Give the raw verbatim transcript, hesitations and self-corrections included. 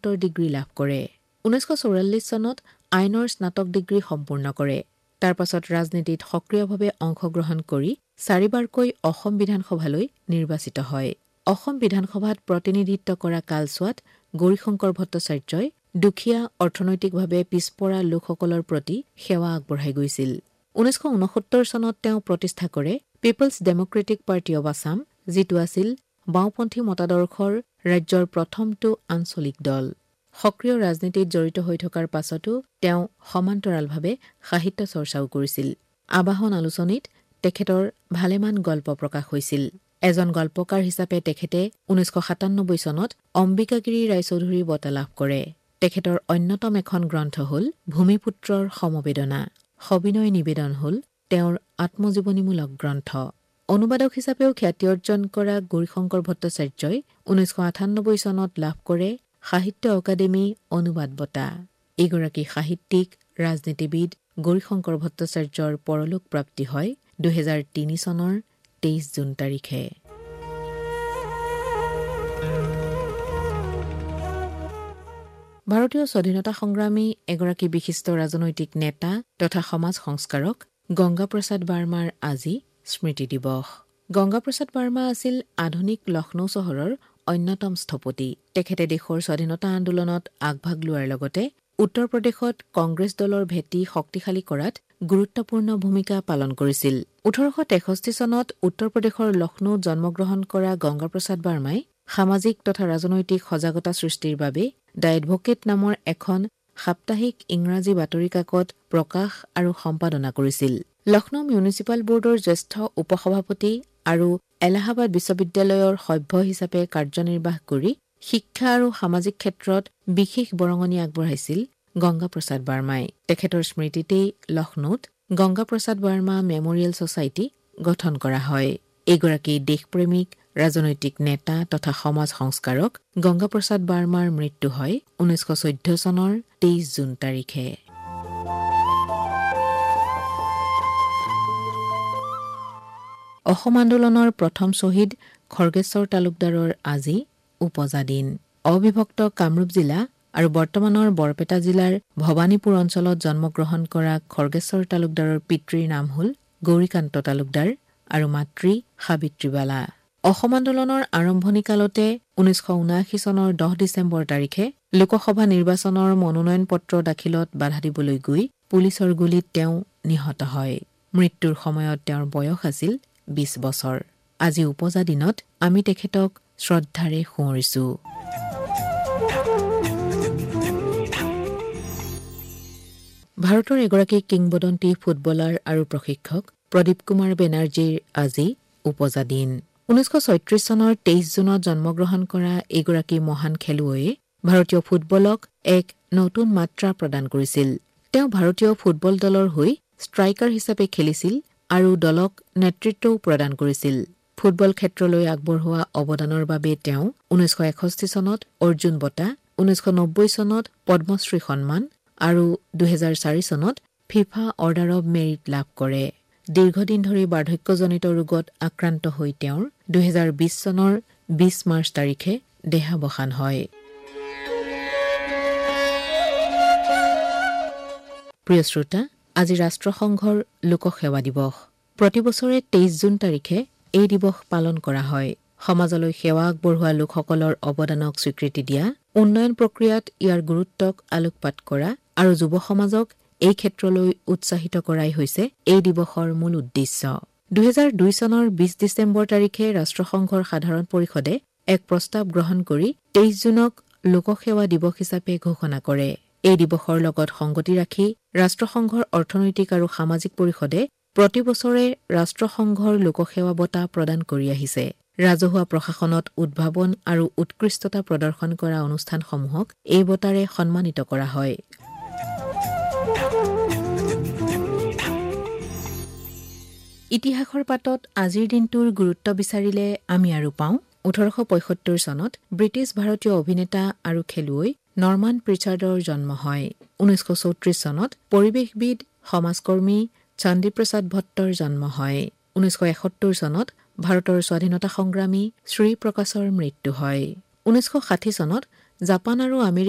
স্নাতকোত্তৰ ডিগ্ৰী লাভ কৰে। ঊনৈছশ চৌৰাল্লিছ চনত আইনৰ স্নাতক ডিগ্ৰী সম্পূৰ্ণ কৰে। তাৰ পাছত ৰাজনীতিত সক্ৰিয়ভাৱে অংশগ্ৰহণ কৰি চাৰিবাৰকৈ অসম বিধানসভালৈ নিৰ্বাচিত হয়। অসম বিধানসভাত প্ৰতিনিধিত্ব কৰা কালছোৱাত গৌৰীশংকৰ ভট্টাচাৰ্যই দুখীয়া অৰ্থনৈতিকভাৱে পিছপৰা লোকসকলৰ প্ৰতি সেৱা আগবঢ়াই গৈছিল। ঊনৈছশ ঊনসত্তৰ চনত তেওঁ প্ৰতিষ্ঠা কৰে people's democratic party of Assam, যিটো আছিল বাওঁপন্থী মতাদৰ্শৰ ৰাজ্যৰ প্ৰথমটো আঞ্চলিক দল। সক্ৰিয় ৰাজনীতিত জড়িত হৈ থকাৰ পাছতো তেওঁ সমান্তৰালভাৱে সাহিত্য চৰ্চাও কৰিছিল। আবাহন আলোচনীত তেখেতৰ ভালেমান গল্প প্ৰকাশ হৈছিল। এজন গল্পকাৰ হিচাপে তেখেতে ঊনৈছশ সাতানব্বৈ চনত অম্বিকাগিৰি ৰায়চৌধুৰী বঁটা লাভ কৰে। তেখেতৰ অন্যতম এখন গ্ৰন্থ হ'ল ভূমিপুত্ৰৰ সমবেদনা। সবিনয় নিবেদন হ'ল তেওঁৰ আত্মজীৱনীমূলক গ্ৰন্থ। অনুবাদক হিচাপেও খ্যাতি অৰ্জন কৰা গৌৰীশংকৰ ভট্টাচাৰ্যই ঊনৈছশ আঠানব্বৈ চনত লাভ কৰে সাহিত্য অকাডেমী অনুবাদ বঁটা। এইগৰাকী সাহিত্যিক, ৰাজনীতিবিদ গৌৰীশংকৰ ভট্টাচাৰ্যৰ পৰলোক প্ৰাপ্তি হয় দুহেজাৰ তিনি চনৰ তেইছ জুন তাৰিখে। ভাৰতীয় স্বাধীনতা সংগ্ৰামী এগৰাকী বিশিষ্ট ৰাজনৈতিক নেতা তথা সমাজ সংস্কাৰক গংগাপ্ৰসাদ বাৰ্মাৰ আজি স্মৃতি দিৱস। গংগাপ্ৰসাদ বাৰ্মা আছিল আধুনিক লক্ষ্ণৌ চহৰৰ অন্যতম স্থপতি। তেখেতে দেশৰ স্বাধীনতা আন্দোলনত আগভাগ লোৱাৰ লগতে উত্তৰ প্ৰদেশত কংগ্ৰেছ দলৰ ভেটি শক্তিশালী কৰাত গুৰুত্বপূৰ্ণ ভূমিকা পালন কৰিছিল। ওঠৰশ তেষষ্ঠি চনত উত্তৰ প্ৰদেশৰ লক্ষ্ণৌত জন্মগ্ৰহণ কৰা গংগাপ্ৰসাদ বাৰ্মাই সামাজিক তথা ৰাজনৈতিক সজাগতা সৃষ্টিৰ বাবে দ্য এডভোকেট নামৰ এখন সাপ্তাহিক ইংৰাজী বাতৰি কাকত প্ৰকাশ আৰু সম্পাদনা কৰিছিল। লক্ষ্ণৌ মিউনিচিপাল বোৰ্ডৰ জ্যেষ্ঠ উপসভাপতি আৰু এলাহাবাদ বিশ্ববিদ্যালয়ৰ সভ্য হিচাপে কাৰ্যনিৰ্বাহ কৰি শিক্ষা আৰু সামাজিক ক্ষেত্ৰত বিশেষ বৰঙণি আগবঢ়াইছিল গংগাপ্ৰসাদ বাৰ্মাই। তেখেতৰ স্মৃতিতেই লক্ষ্ণৌত গংগাপ্ৰসাদ বাৰ্মা মেমৰিয়েল ছ'চাইটি গঠন কৰা হয়। এইগৰাকী দেশপ্ৰেমিক ৰাজনৈতিক নেতা তথা সমাজ সংস্কাৰক গংগাপ্ৰসাদ বাৰ্মাৰ মৃত্যু হয় ঊনৈছশ চৈধ্য চনৰ তেইছ জুন তাৰিখে। অসম আন্দোলনৰ প্ৰথম শ্বহীদ খৰ্গেশ্বৰ তালুকদাৰৰ আজি উপজা দিন। অবিভক্ত কামৰূপ জিলা আৰু বৰ্তমানৰ বৰপেটা জিলাৰ ভৱানীপুৰ অঞ্চলত জন্মগ্ৰহণ কৰা খৰ্গেশ্বৰ তালুকদাৰৰ পিতৃৰ নাম হ'ল গৌৰীকান্ত তালুকদাৰ আৰু মাতৃ সাবিত্ৰীবালা। অসম আন্দোলনৰ আৰম্ভণি কালতে ঊনৈছশ ঊনাশী চনৰ দহ ডিচেম্বৰ তাৰিখে লোকসভা নিৰ্বাচনৰ মনোনয়ন পত্ৰ দাখিলত বাধা দিবলৈ গৈ পুলিচৰ গুলীত তেওঁ নিহত হয়। মৃত্যুৰ সময়ত তেওঁৰ বয়স আছিল বিশ বছৰ। আজি উপজা দিনত আমি তেখেতক শ্ৰদ্ধাৰে সোঁৱৰিছো। ভাৰতৰ এগৰাকী কিংবদন্তি ফুটবলাৰ আৰু প্ৰশিক্ষক প্ৰদীপ কুমাৰ বেনাৰ্জীৰ আজি উপজা দিন। ঊনৈছশ ছয়ত্ৰিশ চনৰ তেইছ জুনত জন্মগ্ৰহণ কৰা এইগৰাকী মহান খেলুৱৈয়ে ভাৰতীয় ফুটবলক এক নতুন মাত্ৰা প্ৰদান কৰিছিল। তেওঁ ভাৰতীয় ফুটবল দলৰ হৈ ষ্ট্ৰাইকাৰ হিচাপে খেলিছিল আৰু দলক নেতৃত্বও প্ৰদান কৰিছিল। ফুটবল ক্ষেত্ৰলৈ আগবঢ়োৱা অৱদানৰ বাবে তেওঁ ঊনৈছশ এষষ্ঠি চনত অৰ্জুন বঁটা, ঊনৈছশ নব্বৈ চনত পদ্মশ্ৰী সন্মান আৰু দুহেজাৰ চাৰি চনত ফিফা অৰ্ডাৰ অৱ মেৰিট লাভ কৰে। দীৰ্ঘদিন ধৰি বাৰ্ধক্যজনিত ৰোগত আক্ৰান্ত হৈ তেওঁৰ দুহেজাৰ বিশ চনৰ বিশ মাৰ্চ তাৰিখে দেহাৱসান হয়। প্ৰিয় শ্ৰোতা, আজি ৰাষ্ট্ৰসংঘৰ লোকসেৱা দিৱস। প্ৰতিবছৰে তেইছ জুন তাৰিখে এই দিৱস পালন কৰা হয়। সমাজলৈ সেৱা আগবঢ়োৱা লোকসকলৰ অৱদানক স্বীকৃতি দিয়া, উন্নয়ন প্ৰক্ৰিয়াত ইয়াৰ গুৰুত্বক আলোকপাত কৰা আৰু যুৱ সমাজক এই ক্ষেত্ৰলৈ উৎসাহিত কৰাই হৈছে এই দিৱসৰ মূল উদ্দেশ্য। দুহেজাৰ দুই চনৰ বিশ ডিচেম্বৰ তাৰিখে ৰাষ্ট্ৰসংঘৰ সাধাৰণ পৰিষদে এক প্ৰস্তাৱ গ্ৰহণ কৰি তেইছ জুনক লোকসেৱা দিৱস হিচাপে ঘোষণা কৰে। এই দিৱসৰ লগত সংগতি ৰাখি ৰাষ্ট্ৰসংঘৰ অৰ্থনৈতিক আৰু সামাজিক পৰিষদে প্ৰতিবছৰে ৰাষ্ট্ৰসংঘৰ লোকসেৱা বঁটা প্ৰদান কৰি আহিছে। ৰাজহুৱা প্ৰশাসনত উদ্ভাৱন আৰু উৎকৃষ্টতা প্ৰদৰ্শন কৰা অনুষ্ঠানসমূহক এই বঁটাৰে সন্মানিত কৰা হয়। ইতিহাসৰ পাতত আজিৰ দিনটোৰ গুৰুত্ব বিচাৰিলে আমি আৰু পাওঁ ওঠৰশ পঁয়সত্তৰ চনত ব্ৰিটিছ ভাৰতীয় অভিনেতা আৰু খেলুৱৈ নৰ্মান প্ৰিচাৰ্ডৰ জন্ম হয়। ঊনৈছশ চৌত্ৰিশ চনত পৰিৱেশবিদ সমাজকৰ্মী চণ্ডীপ্ৰসাদ ভট্টৰ জন্ম হয়। ঊনৈছশ এসত্তৰ চনত ভাৰতৰ স্বাধীনতা সংগ্ৰামী শ্ৰীপ্ৰকাশৰ মৃত্যু হয়। ঊনৈছশ ষাঠি চনত জাপান আৰু আমেৰিকা